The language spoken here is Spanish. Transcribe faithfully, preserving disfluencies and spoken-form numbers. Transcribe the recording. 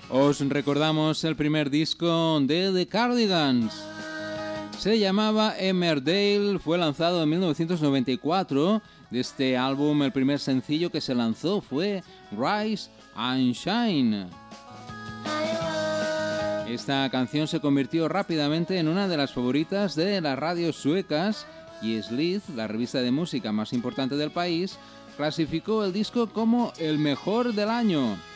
Os recordamos el primer disco de The Cardigans. Se llamaba Emmerdale, fue lanzado en mil novecientos noventa y cuatro. De este álbum, el primer sencillo que se lanzó fue Rise and Shine. Esta canción se convirtió rápidamente en una de las favoritas de las radios suecas y Slith, la revista de música más importante del país, clasificó el disco como el mejor del año.